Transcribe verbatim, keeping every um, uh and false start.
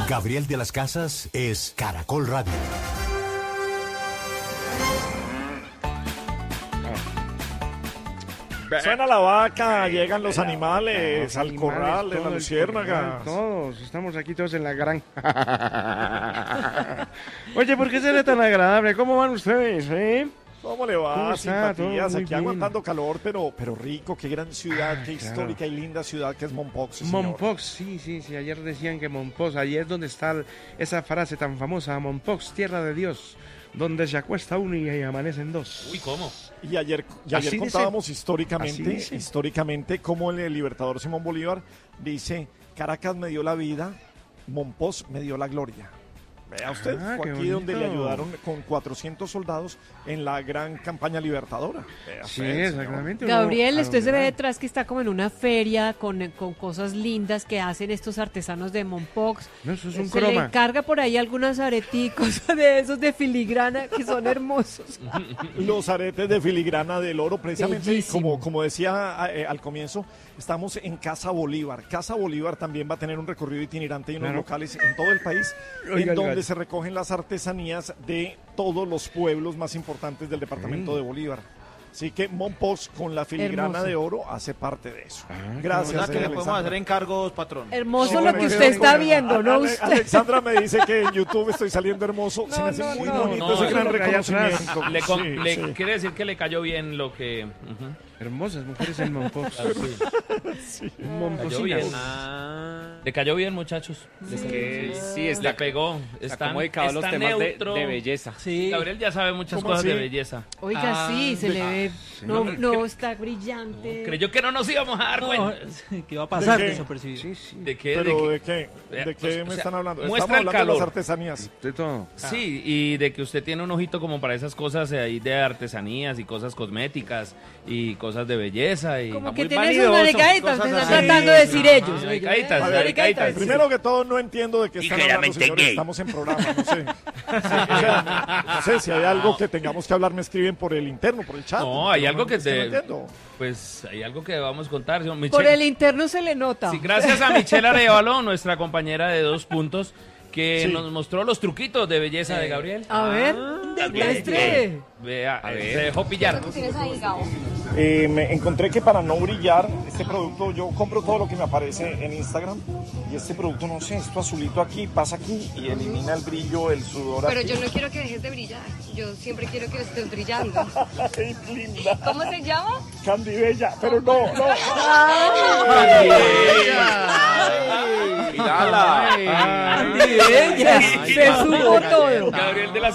Gabriel de las Casas es Caracol Radio. Suena la vaca, llegan los animales Los al animales, corral de todo la el luciérnaga. corral, Todos, estamos aquí todos en la granja. Oye, ¿por qué será tan agradable? ¿Cómo van ustedes, eh? ¿Cómo le va? ¿Cómo está? Simpatías, Todo muy aquí bien. aguantando calor, pero, pero rico, qué gran ciudad, Ah, qué claro. histórica y linda ciudad que es Mompox. Sí, señor. Mompox, sí, sí, sí, ayer decían que Mompox, allí es donde está esa frase tan famosa, Mompox, tierra de Dios, donde se acuesta uno y amanecen dos. Uy, ¿cómo? Y ayer, y ayer Así dice. contábamos Así históricamente, dice. históricamente cómo el libertador Simón Bolívar dice, Caracas me dio la vida, Mompox me dio la gloria. Vea usted, Ah, fue qué aquí donde le bonito. ayudaron con cuatrocientos soldados en la gran campaña libertadora. Vea Sí, usted, señor. exactamente. Gabriel, uno a usted se donde ve va. detrás que está como en una feria con, con cosas lindas que hacen estos artesanos de Mompox. No, eso es un Se le croma. encarga por ahí algunos areticos de esos de filigrana que son hermosos. Los aretes de filigrana del oro, precisamente Bellísimo. como, como decía eh, al comienzo, estamos en Casa Bolívar. Casa Bolívar también va a tener un recorrido itinerante y unos Claro. locales en todo el país, Oiga, en donde oiga. se recogen las artesanías de todos los pueblos más importantes del departamento Sí. de Bolívar. Así que Mompox con la filigrana Hermoso. de oro hace parte de eso. Ah, Gracias. O sea, que eh, le podemos Alexandra. hacer encargos, patrón. Hermoso No, lo me que quedo usted está con- viendo, ¿no? Ale- Usted. Alexandra me dice que en YouTube estoy saliendo hermoso. Se me hace no, muy no. bonito No, ese no, gran lo que hay atrás. reconocimiento. Le, con- Sí, le sí. quiere decir que le cayó bien lo que... ujú. Hermosas mujeres en Mompox. Claro, sí. Cayó Momposinas. bien. Ah. Le cayó bien, muchachos. Es que sí, está, Le pegó. está Está, como dedicado a los está temas de, neutro. de belleza. Sí. Gabriel ya sabe muchas ¿Cómo cosas así? de belleza. Oiga, Ah, sí, se de- le ve. sí. No, No, no, cre- está brillante. Creyó que no nos íbamos a dar No, cuenta. ¿qué va a pasar ¿De qué? desapercibido? Sí, sí. ¿De qué? Pero ¿De ¿de qué? Vea, ¿De qué pues, o me sea, están hablando? muestra Estamos el hablando de las calor. artesanías. De todo. Sí, y de que usted tiene un ojito como para esas cosas ahí de artesanías y cosas cosméticas y cosas de belleza y Como muy que tiene sus vanidoso, maricaditas, cosas me están así. tratando de decir ellos. Ah, ellos, maricaditas, ¿eh? maricaditas. Primero que todo, no entiendo de qué están hablando, señores. Estamos en programa, no sé. Sí, o sea, no sé si hay algo que tengamos que hablar, me escriben por el interno, por el chat. No, hay Pero algo que es no te- entiendo. Pues hay algo que vamos a contar. señor Por Michelle. el interno se le nota. Sí, gracias a Michelle Arevalo, nuestra compañera de Dos Puntos, que Sí. nos mostró los truquitos de belleza de Gabriel. A ver, demuestre. Vea, se dejó pillar. Eh, me encontré que para no brillar, este producto, yo compro todo lo que me aparece en Instagram y este producto, no sé, esto azulito aquí, pasa aquí y elimina el brillo, el sudor. Pero aquí. yo no quiero que dejes de brillar. Yo siempre quiero que estés brillando. Ay, linda, ¿Cómo se llama? Candy Bella, pero no, no. Mírala. Andy Bella, se supo todo. Gabriel de la